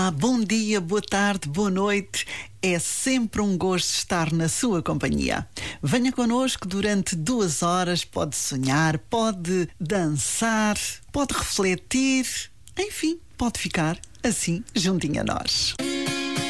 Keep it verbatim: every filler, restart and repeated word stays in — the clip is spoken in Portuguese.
Ah, bom dia, boa tarde, boa noite. É sempre um gosto estar na sua companhia. Venha connosco durante duas horas. Pode sonhar, pode dançar, pode refletir. Enfim, pode ficar assim juntinho a nós.